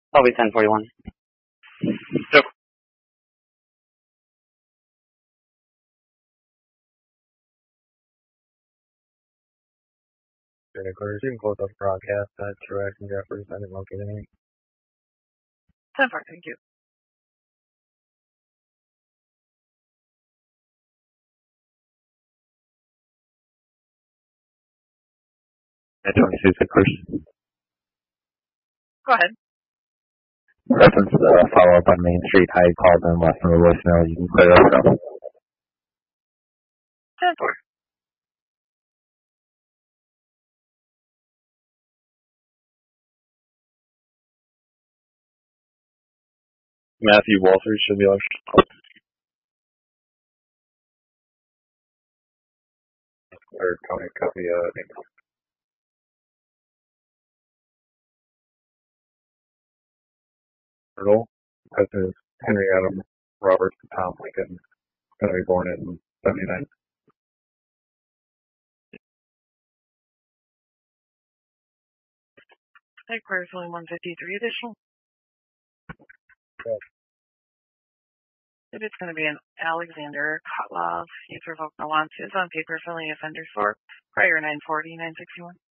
That'll be 1041. Yep. Clear. You can close up broadcast. Truex and Jeffers. I didn't locate anything. 10-4, thank you. At 26 first. Go ahead. Reference follow-up on Main Street. I called and left them a voicemail. You can clear up from. 10-4. Matthew Walters should be like. Or Tony copy Earl. Cousin is Henry Adam Roberts Tom Lincoln. Going to be born in 79. Take clear, only 153 additional. Okay. If it's going to be an Alexander Kotlov, he's revoked no on on paper filling offenders for prior 940, 961.